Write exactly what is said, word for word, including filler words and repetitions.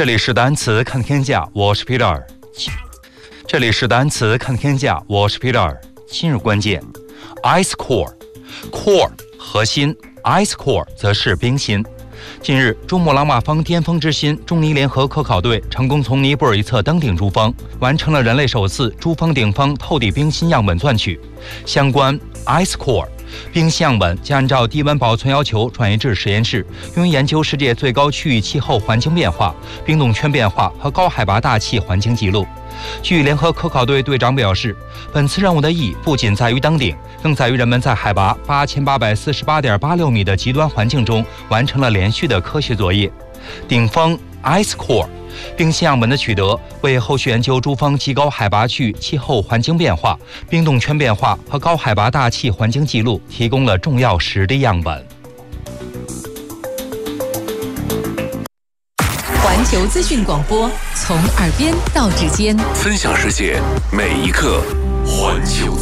这里是单词看天下，我是 Peter。这里是单词看天下，我是 Peter。今日关键 ，ice core，core 核心 ，ice core 则是冰心。近日，珠穆朗玛峰巅峰之心中尼联合科考队成功从尼泊尔一侧登顶珠峰，完成了人类首次珠峰顶峰透底冰心样本钻取。相关 ice core 冰心样本将按照低温保存要求转移至实验室，用于研究世界最高区域气候环境变化、冰冻圈变化和高海拔大气环境记录。据联合科考队队长表示，本次任务的意义不仅在于登顶，更在于人们在海拔八千八百四十八点八六米的极端环境中完成了连续的科学作业。顶峰 ice core 冰心样本的取得，为后续研究珠峰极高海拔区域气候环境变化、冰冻圈变化和高海拔大气环境记录提供了重要实地样本。 环球资讯广播，从耳边到指尖， 分享世界每一刻，环球。